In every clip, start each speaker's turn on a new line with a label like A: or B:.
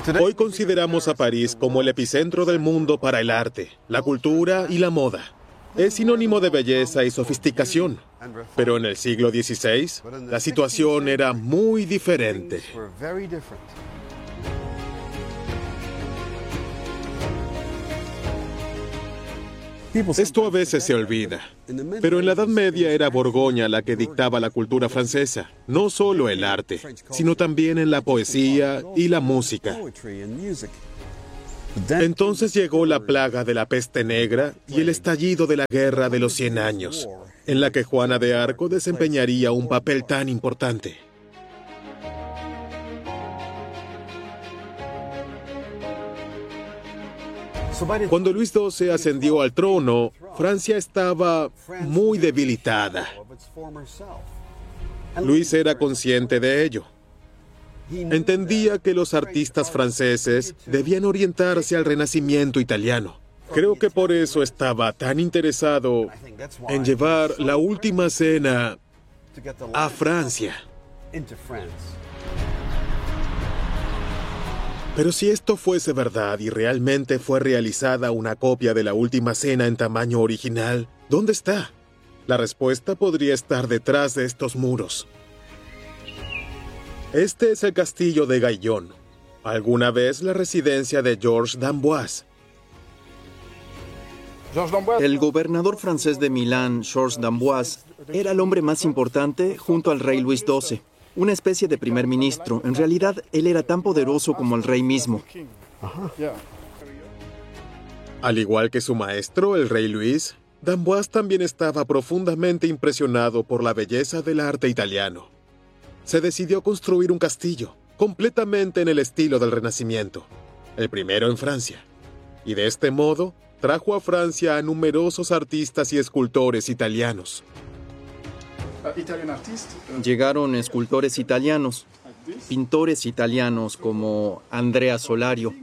A: Hoy consideramos a París como el epicentro del mundo para el arte, la cultura y la moda. Es sinónimo de belleza y sofisticación. Pero en el siglo XVI, la situación era muy diferente. Esto a veces se olvida, pero en la Edad Media era Borgoña la que dictaba la cultura francesa, no solo el arte, sino también en la poesía y la música. Entonces llegó la plaga de la peste negra y el estallido de la Guerra de los 100 años, en la que Juana de Arco desempeñaría un papel tan importante. Cuando Luis XII ascendió al trono, Francia estaba muy debilitada. Luis era consciente de ello. Entendía que los artistas franceses debían orientarse al Renacimiento italiano. Creo que por eso estaba tan interesado en llevar la última cena a Francia. Pero si esto fuese verdad y realmente fue realizada una copia de la última cena en tamaño original, ¿dónde está? La respuesta podría estar detrás de estos muros. Este es el castillo de Gaillon, alguna vez la residencia de Georges d'Amboise.
B: El gobernador francés de Milán, Georges d'Amboise, era el hombre más importante junto al rey Luis XII. Una especie de primer ministro. En realidad, él era tan poderoso como el rey mismo.
A: Al igual que su maestro, el rey Luis, d'Amboise también estaba profundamente impresionado por la belleza del arte italiano. Se decidió construir un castillo, completamente en el estilo del Renacimiento, el primero en Francia. Y de este modo, trajo a Francia a numerosos artistas y escultores italianos.
B: Llegaron escultores italianos, pintores italianos como Andrea Solario.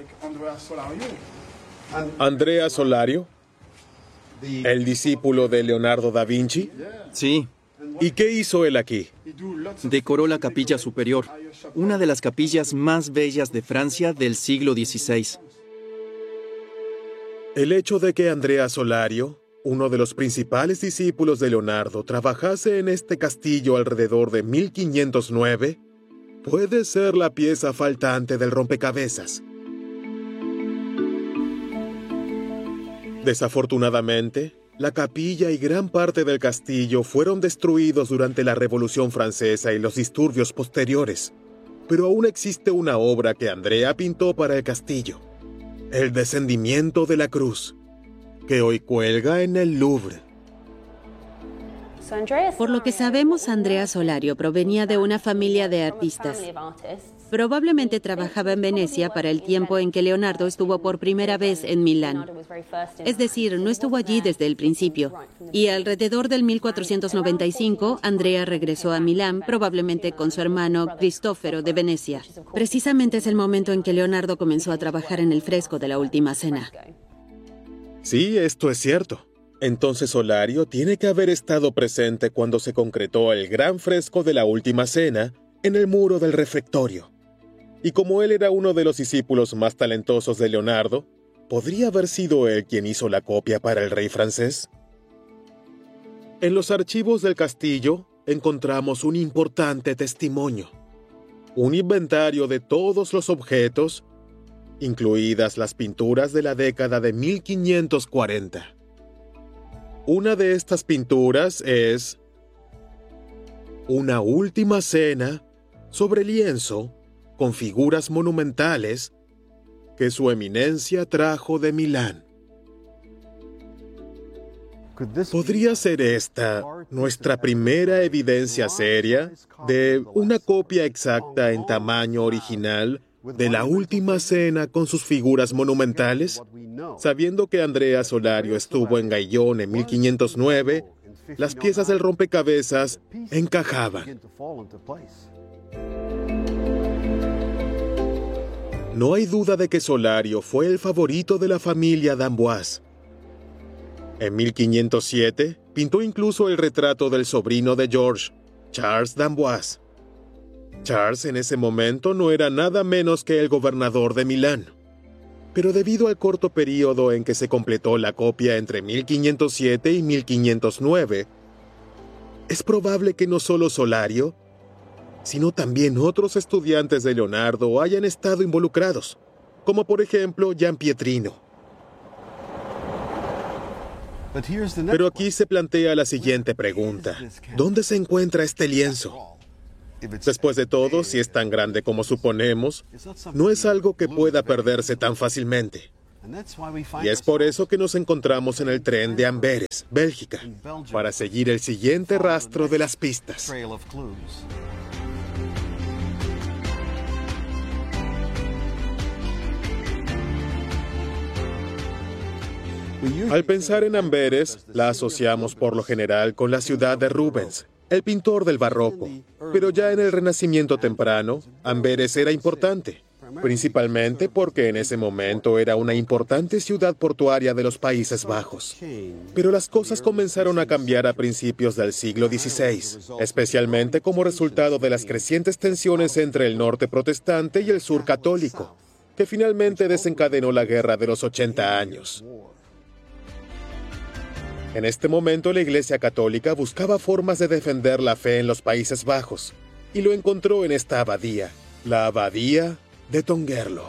A: ¿Andrea Solario? ¿El discípulo de Leonardo da Vinci?
B: Sí.
A: ¿Y qué hizo él aquí?
B: Decoró la capilla superior, una de las capillas más bellas de Francia del siglo XVI.
A: El hecho de que Andrea Solario, uno de los principales discípulos de Leonardo, trabajase en este castillo alrededor de 1509, puede ser la pieza faltante del rompecabezas. Desafortunadamente, la capilla y gran parte del castillo fueron destruidos durante la Revolución Francesa y los disturbios posteriores, pero aún existe una obra que Andrea pintó para el castillo, El descendimiento de la cruz, que hoy cuelga en el Louvre.
C: Por lo que sabemos, Andrea Solario provenía de una familia de artistas. Probablemente trabajaba en Venecia para el tiempo en que Leonardo estuvo por primera vez en Milán. Es decir, no estuvo allí desde el principio. Y alrededor del 1495, Andrea regresó a Milán, probablemente con su hermano Cristoforo de Venecia. Precisamente es el momento en que Leonardo comenzó a trabajar en el fresco de la Última Cena.
A: Sí, esto es cierto. Entonces Solario tiene que haber estado presente cuando se concretó el gran fresco de la Última Cena en el muro del refectorio. Y como él era uno de los discípulos más talentosos de Leonardo, ¿podría haber sido él quien hizo la copia para el rey francés? En los archivos del castillo encontramos un importante testimonio, un inventario de todos los objetos, incluidas las pinturas de la década de 1540. Una de estas pinturas es una última cena sobre lienzo con figuras monumentales que su eminencia trajo de Milán. ¿Podría ser esta nuestra primera evidencia seria de una copia exacta en tamaño original de la Última Cena con sus figuras monumentales? Sabiendo que Andrea Solario estuvo en Gaillon en 1509, las piezas del rompecabezas encajaban. No hay duda de que Solario fue el favorito de la familia d'Amboise. En 1507, pintó incluso el retrato del sobrino de Georges, Charles d'Amboise. Charles en ese momento no era nada menos que el gobernador de Milán. Pero debido al corto periodo en que se completó la copia entre 1507 y 1509, es probable que no solo Solario, sino también otros estudiantes de Leonardo hayan estado involucrados, como por ejemplo Giampietrino. Pero aquí se plantea la siguiente pregunta: ¿dónde se encuentra este lienzo? Después de todo, si es tan grande como suponemos, no es algo que pueda perderse tan fácilmente. Y es por eso que nos encontramos en el tren de Amberes, Bélgica, para seguir el siguiente rastro de las pistas. Al pensar en Amberes, la asociamos por lo general con la ciudad de Rubens, el pintor del barroco. Pero ya en el Renacimiento temprano, Amberes era importante, principalmente porque en ese momento era una importante ciudad portuaria de los Países Bajos. Pero las cosas comenzaron a cambiar a principios del siglo XVI, especialmente como resultado de las crecientes tensiones entre el norte protestante y el sur católico, que finalmente desencadenó la Guerra de los 80 años. En este momento la Iglesia Católica buscaba formas de defender la fe en los Países Bajos, y lo encontró en esta abadía, la Abadía de Tongerlo.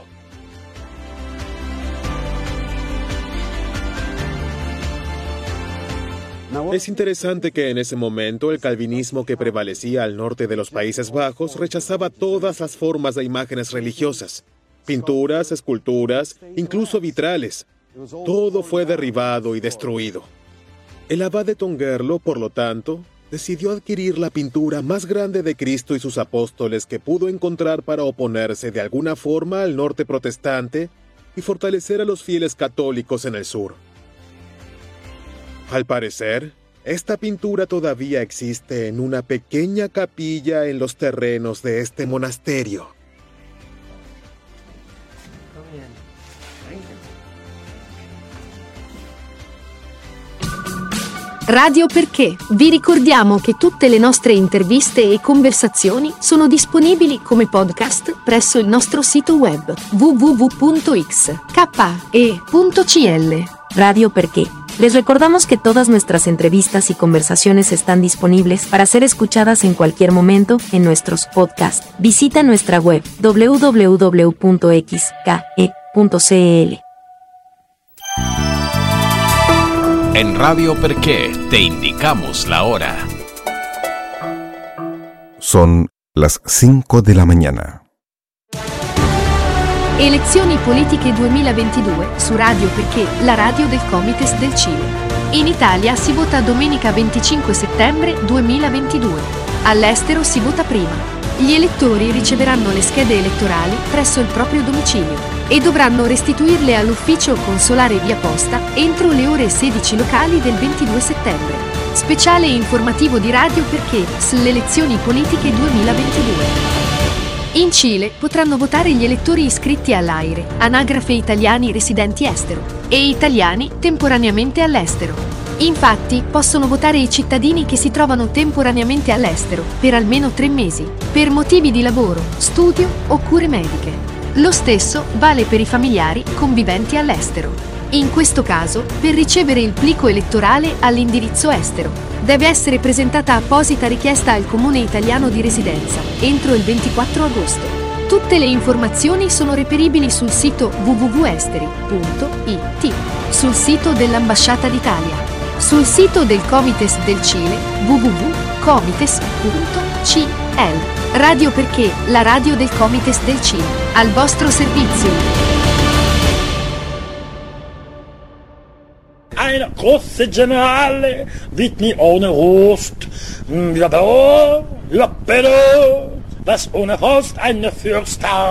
A: Es interesante que en ese momento el calvinismo que prevalecía al norte de los Países Bajos rechazaba todas las formas de imágenes religiosas, pinturas, esculturas, incluso vitrales. Todo fue derribado y destruido. El abad de Tongerlo, por lo tanto, decidió adquirir la pintura más grande de Cristo y sus apóstoles que pudo encontrar para oponerse de alguna forma al norte protestante y fortalecer a los fieles católicos en el sur. Al parecer, esta pintura todavía existe en una pequeña capilla en los terrenos de este monasterio.
D: Radio Perché. Vi ricordiamo che tutte le nostre interviste e conversazioni sono disponibili come podcast presso il nostro sito web www.xke.cl.
E: Radio Perché. Les recordamos que todas nuestras entrevistas y conversaciones están disponibles para ser escuchadas en cualquier momento en nuestros podcasts. Visita nuestra web www.xke.cl.
F: En Radio Perché te indicamos la hora.
G: Son las 5 de la mañana.
D: Elezioni politiche 2022 su Radio Perché, la radio del Comites del Cile. In Italia si vota domenica 25 settembre 2022. All'estero si vota prima. Gli elettori riceveranno le schede elettorali presso il proprio domicilio e dovranno restituirle all'ufficio consolare via posta entro le ore 16 locali del 22 settembre. Speciale informativo di Radio Perché sulle elezioni politiche 2022. In Cile potranno votare gli elettori iscritti all'AIRE, anagrafe italiani residenti estero, e italiani temporaneamente all'estero. Infatti, possono votare i cittadini che si trovano temporaneamente all'estero per almeno 3 mesi, per motivi di lavoro, studio o cure mediche. Lo stesso vale per i familiari conviventi all'estero. In questo caso, per ricevere il plico elettorale all'indirizzo estero, deve essere presentata apposita richiesta al comune italiano di residenza entro il 24 agosto. Tutte le informazioni sono reperibili sul sito www.esteri.it, sul sito dell'Ambasciata d'Italia, sul sito del Comites del Cile www.comites.cl. Radio Perché, la radio del Comites del Cile, al vostro servizio.
H: Eine große Generale wird nie ohne Rost. Ja, bitte, was ohne Rost eine Fürst